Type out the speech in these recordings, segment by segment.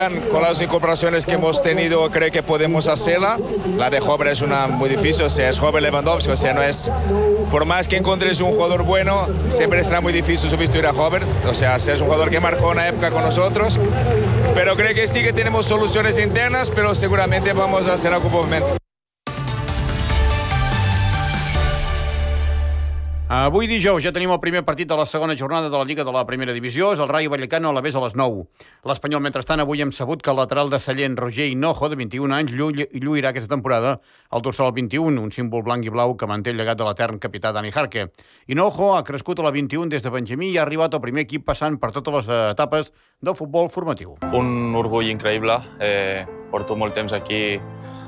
Con las incorporaciones que hemos tenido creo que podemos hacerla. La de joven es una muy difícil, o sea, es joven Lewandowski, o sea, no es... Por más que encontres un jugador bueno, siempre será muy difícil sustituir a joven, o sea, es un jugador que marcó una época con nosotros, pero creo que sí que tenemos soluciones internas, pero seguramente vamos a hacer algo por momento. Avui dijous ja tenim el primer partit de la segona jornada de la Lliga de la Primera Divisió. És el Rayo Vallecano a l'Alavés a les 9. L'Espanyol, mentrestant, avui hem sabut que el lateral de Sallent, Roger Hinojo, de 21 anys, lluirà aquesta temporada al dorsal 21, un símbol blanc i blau que manté el llegat de l'etern capità Dani Jarque. Hinojo ha crescut a la 21 des de Benjamí i ha arribat al primer equip passant per totes les etapes del futbol formatiu. Un orgull increïble. Porto molt temps aquí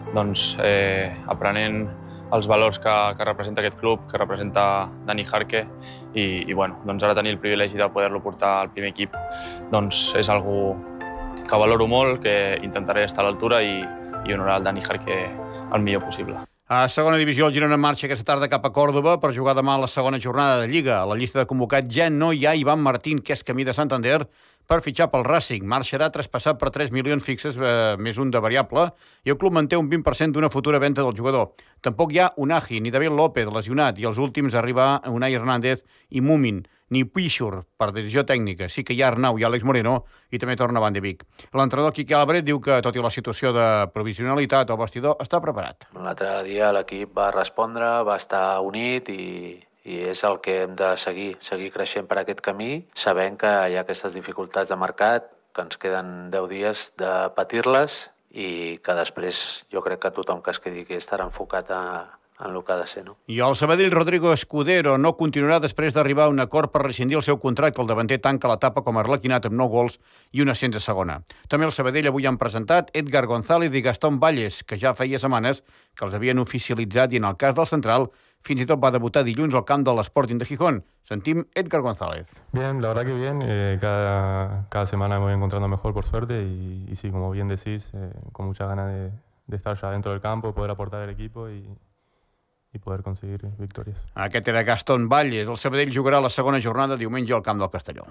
aprenent els valors que representa aquest club, que representa Dani Jarque, i ara tenir el privilegi de poder-lo portar al primer equip és algo que valoro molt, que intentaré estar a l'altura i honorar el Dani Jarque el millor possible. A segona divisió, el Girona marxa aquesta tarda cap a Còrdova per jugar demà a la segona jornada de Lliga. A la llista de convocats ja no hi ha Ivan Martín, que és camí de Santander, per fitxar pel Racing. Marxarà traspassat per 3 milions fixes més un de variable i el club manté un 20% d'una futura venda del jugador. Tampoc hi ha Unagi ni David López lesionat i els últims a arribar Unai Hernández i Mumin, ni Píxur per decisió tècnica. Sí que hi ha Arnau i Àlex Moreno i també torna Van de Beek. L'entrenador Quique Álvarez diu que, tot i la situació de provisionalitat, el vestidor està preparat. L'altre dia l'equip va respondre, va estar unit i és el que hem de seguir creixent per aquest camí, sabent que hi ha aquestes dificultats de mercat, que ens queden 10 dies de patir-les i que després jo crec que tothom que es quedi aquí estarà enfocat en el que ha de ser. No? I el Sabadell Rodrigo Escudero no continuarà després d'arribar a un acord per rescindir el seu contracte. El davanter tanca l'etapa com a arlequinat amb 9 gols i un ascens a segona. També el Sabadell avui han presentat Edgar González i Gastón Valles, que ja feia setmanes que els havien oficialitzat i en el cas del central fins i tot va debutar dilluns al camp de l'Sporting de Gijón. Sentim Edgar González. Bien, la verdad que bien. Cada semana me voy encontrando mejor, por suerte. Y sí, como bien decís, con muchas ganas de estar ya dentro del campo, poder aportar al equipo y poder conseguir victorias. Aquest era Gastón Valles. El Sabadell jugarà la segona jornada diumenge al camp del Castelló.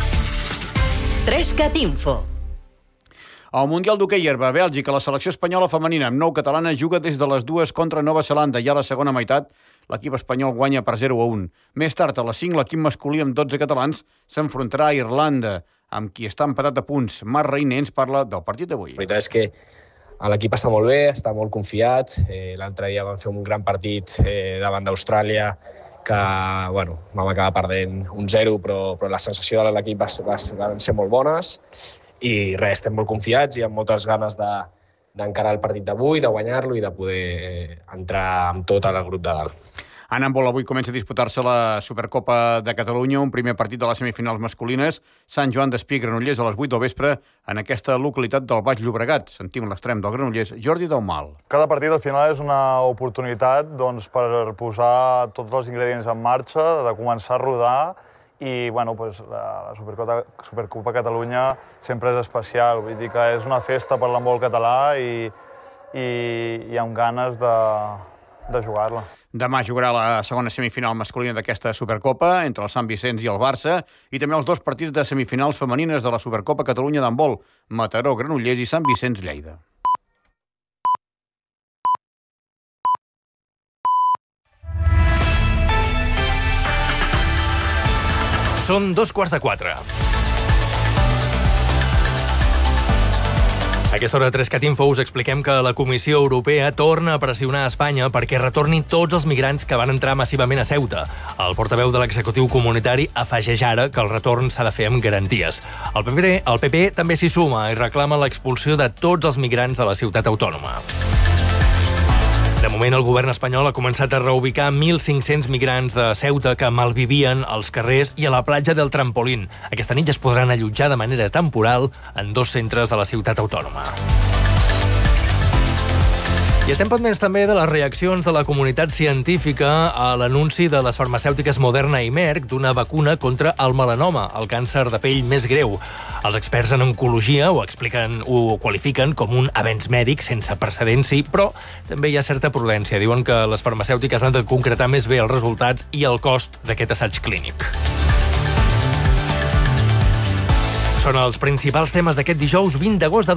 3cat Info. Al Mundial d'Hoquei herba a Bèlgica, la selecció espanyola femenina amb 9 catalanes juga des de les 2 contra Nova Zelanda i a la segona meitat l'equip espanyol guanya per 0-1. Més tard, a les 5, l'equip masculí amb 12 catalans s'enfrontarà a Irlanda, amb qui està empatat a punts. Marc Reiner ens parla del partit d'avui. La veritat és que l'equip està molt bé, està molt confiat. L'altre dia vam fer un gran partit davant d'Austràlia, que vam acabar perdent 1-0, però la sensació de l'equip van ser molt bones. I res, estem molt confiats i amb moltes ganes d'encarar el partit d'avui, de guanyar-lo i de poder entrar amb tot al grup de dalt. En handbol avui comença a disputar-se la Supercopa de Catalunya, un primer partit de les semifinals masculines. Sant Joan d'Espí, Granollers, a les 8 del vespre, en aquesta localitat del Baix Llobregat. Sentim l'extrem del Granollers, Jordi Daumal. Cada partit al final és una oportunitat per posar tots els ingredients en marxa, de començar a rodar. I la Supercopa Catalunya sempre és especial, vull dir que és una festa per l'handbol català i amb ganes de jugar-la. Demà jugarà la segona semifinal masculina d'aquesta Supercopa entre el Sant Vicenç i el Barça i també els 2 partits de semifinals femenines de la Supercopa Catalunya d'handbol, Mataró, Granollers i Sant Vicenç, Lleida. Són 3:45. A aquesta hora de 3cat Info us expliquem que la Comissió Europea torna a pressionar a Espanya perquè retornin tots els migrants que van entrar massivament a Ceuta. El portaveu de l'executiu comunitari afegeix ara que el retorn s'ha de fer amb garanties. El PP també s'hi suma i reclama l'expulsió de tots els migrants de la ciutat autònoma. De moment, el govern espanyol ha començat a reubicar 1.500 migrants de Ceuta que malvivien als carrers i a la platja del Trampolín. Aquesta nit ja es podran allotjar de manera temporal en 2 centres de la ciutat autònoma. I estem pendents també de les reaccions de la comunitat científica a l'anunci de les farmacèutiques Moderna i Merck d'una vacuna contra el melanoma, el càncer de pell més greu. Els experts en oncologia ho qualifiquen com un avenç mèdic sense precedents, sí, però també hi ha certa prudència. Diuen que les farmacèutiques han de concretar més bé els resultats i el cost d'aquest assaig clínic. són els principals temes d'aquest dijous 20 d'agost de